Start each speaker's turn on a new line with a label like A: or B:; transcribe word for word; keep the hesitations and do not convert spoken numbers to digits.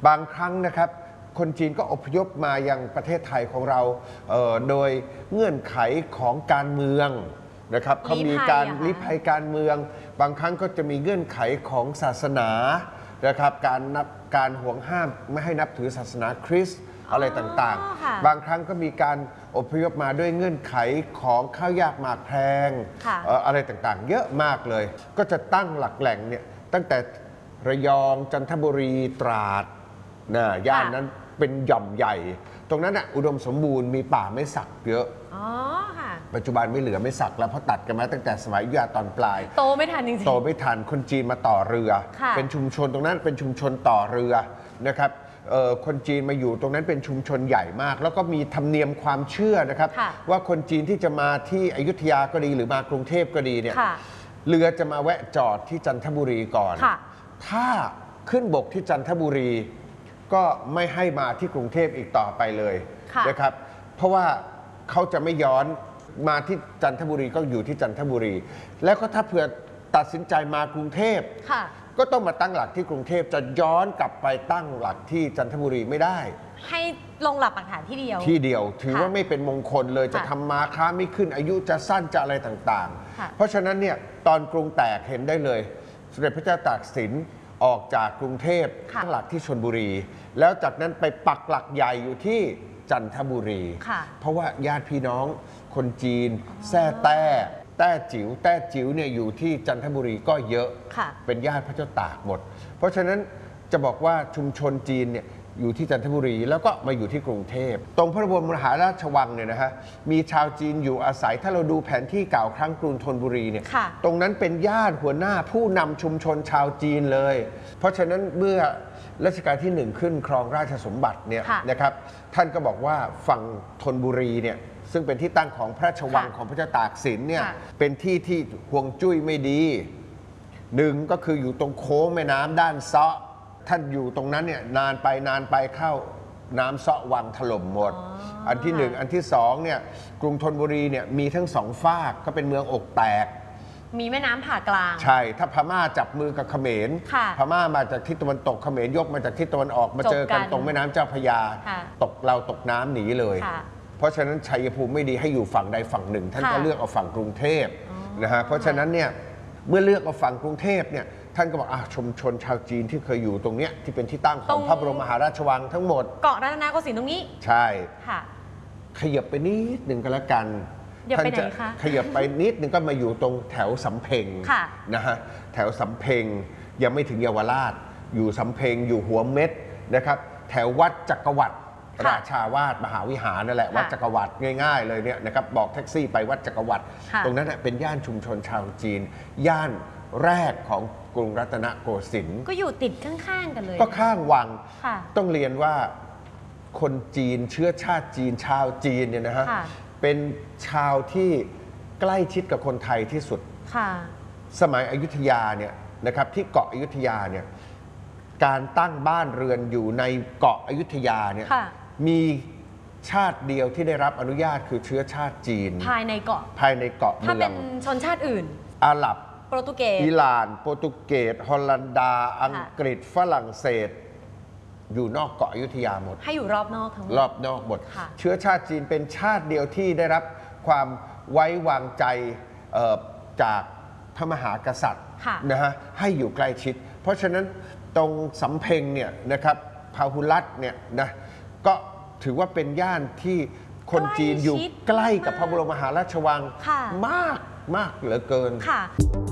A: บางครั้งนะครับคนจีนก็อพยพมายังประเทศไทยของเราโดยเงื่อนไขของการเมืองนะครับเขามีการลี้ภัยการเมืองบางครั้งก็จะมีเงื่อนไขของศาสนานะครับการนับการห่วงห้ามไม่ให้นับถือศาสนาคริสต์อะไรต่างๆบางครั้งก็มีการอพยพมาด้วยเงื่อนไขของข้าวยากหมากแพงอะไรต่างๆเยอะมากเลยก็จะตั้งหลักแหล่งเนี่ยตั้งแต่ระยองจันทบุรีตราดนะย่านนั้นเป็นหย่อมใหญ่ตรงนั้นอ่ะอุดมสมบูรณ์มีป่าไม้สักเยอะอ๋อค่ะปัจจุบันไม่เหลือไม้สักแล้วเพราะตัดกันมาตั้งแต่สมัยอยุธยาตอนปลาย
B: โตไม่ทันจริงๆ
A: โตไม่ทันคนจีนมาต่อเรือเป็นชุมชนตรงนั้นเป็นชุมชนต่อเรือนะครับคนจีนมาอยู่ตรงนั้นเป็นชุมชนใหญ่มากแล้วก็มีธรรมเนียมความเชื่อนะครับว่าคนจีนที่จะมาที่อยุธยาก็ดีหรือมากรุงเทพก็ดีเนี่ยเรือจะมาแวะจอดที่จันทบุรีก่อนถ้าขึ้นบกที่จันทบุรีก็ไม่ให้มาที่กรุงเทพอีกต่อไปเลยนะครับเพราะว่าเขาจะไม่ย้อนมาที่จันทบุรีก็อยู่ที่จันทบุรีแล้วก็ถ้าเผื่อตัดสินใจมากรุงเทพก็ต้องมาตั้งหลักที่กรุงเทพจะย้อนกลับไปตั้งหลักที่จันทบุรีไม่ได้
B: ให้ลงหลักปักฐานที่เดียว
A: ที่เดียวถือว่าไม่เป็นมงคลเลยจะทำมาค้าไม่ขึ้นอายุจะสั้นจะอะไรต่างๆเพราะฉะนั้นเนี่ยตอนกรุงแตกเห็นได้เลยสมเด็จพระเจ้าตากสินออกจากกรุงเทพตั้งหลักที่ชลบุรีแล้วจากนั้นไปปักหลักใหญ่อยู่ที่จันทบุรีเพราะว่าญาติพี่น้องคนจีนแซ่แต้แต้จิ๋วแต้จิ๋วเนี่ยอยู่ที่จันทบุรีก็เยอะเป็นญาติพระเจ้าตากหมดเพราะฉะนั้นจะบอกว่าชุมชนจีนเนี่ยอยู่ที่จันทบุรีแล้วก็มาอยู่ที่กรุงเทพตรงพระบรมมหาราชวังเนี่ยนะฮะมีชาวจีนอยู่อาศัยถ้าเราดูแผนที่เก่าครั้งกรุงธนบุรีเนี่ยตรงนั้นเป็นญาติหัวหน้าผู้นำชุมชนชาวจีนเลยเพราะฉะนั้นเมื่อรัชกาลที่หนึ่งขึ้นครองราชสมบัติเนี่ยนะครับท่านก็บอกว่าฝั่งธนบุรีเนี่ยซึ่งเป็นที่ตั้งของพระราชวังของพระเจ้าตากสินเนี่ยเป็นที่ที่ห่วงจุ้ยไม่ดีหนึ่งก็คืออยู่ตรงโค้งแม่น้ำด้านเซาะท่านอยู่ตรงนั้นเนี่ยนานไปนานไปเข้าน้ำเซาะวังถล่มหมด อ, อันที่หนึ่งอันที่สองเนี่ยกรุงธนบุรีเนี่ยมีทั้งสองฝากก็เป็นเมืองอกแตก
B: มีแม่น้ำผ่ากลาง
A: ใช่ถ้าพม่าจับมือกับเขมรพม่ามาจากทิศตะวันตกเขมรยกมาจากทิศตะวันออกมาเจอกันตรงแม่น้ำเจ้าพระยาตกเราตกน้ำหนีเลยเพราะฉะนั้นชัยภูมิไม่ดีให้อยู่ฝั่งใดฝั่งหนึ่งท่านก็เลือกเอาฝั่งกรุงเทพนะฮะเพราะฉะนั้นเนี่ยเมื่อเลือกเอาฝั่งกรุงเทพเนี่ยท่านก็บอกชุมชนชาวจีนที่เคยอยู่ตรงเนี้ยที่เป็นที่ตั้งของพระบรมมหาราชวังทั้งหมด
B: เกาะรัตนโกสินทร์ตรงนี้
A: ใช่ค่ะขยับไปนิดหนึ่งก็แล้วกัน
B: ท่านจะ
A: ขยับไปนิดหนึ่งก็มาอยู่ตรงแถวสำเพ็งนะฮะแถวสำเพ็งยังไม่ถึงเยาวราชอยู่สำเพ็งอยู่หัวเม็ดนะครับแถววัดจักรวรรดิราชาวาสมหาวิหารนั่นแหละวัดจักรวรรดิง่ายๆเลยเนี่ยนะครับบอกแท็กซี่ไปวัดจักรวรรดิตรงนั้นเป็นย่านชุมชนชาวจีนย่านแรกของกรุงรัตนโกสินทร์
B: ก็อยู่ติดข้างๆกันเลย
A: ก็ข้างวังต้องเรียนว่าคนจีนเชื้อชาติจีนชาวจีนเนี่ยนะฮะเป็นชาวที่ใกล้ชิดกับคนไทยที่สุดสมัยอยุธยาเนี่ยนะครับที่เกาะอยุธยาเนี่ยการตั้งบ้านเรือนอยู่ในเกาะอยุธยาเนี่ยมีชาติเดียวที่ได้รับอนุญาตคือเชื้อชาติจีน
B: ภายในเกาะ
A: ภายในเกาะเมือง
B: ถ้าเป็นชนชาติอื่น
A: อาหรับ
B: โปรตุเกส
A: อิหร่านโปรตุเกสฮอลันดาอังกฤษฝรั่งเศสอยู่นอกเกาะอยุธยาหมด
B: ให้อยู่รอบนอกทั้งหมด
A: รอบนอกหมดเชื้อชาติจีนเป็นชาติเดียวที่ได้รับความไว้วางใจจากพระมหากษัตริย์นะฮะให้อยู่ใกล้ชิดเพราะฉะนั้นตรงสำเพ็งเนี่ยนะครับพาหุรัตน์เนี่ยนะก็ถือว่าเป็นย่านที่คนจีนอยู่ใกล้กับพระบรมมหาราชวังมากมากเหลือเกิน
B: ค่ะ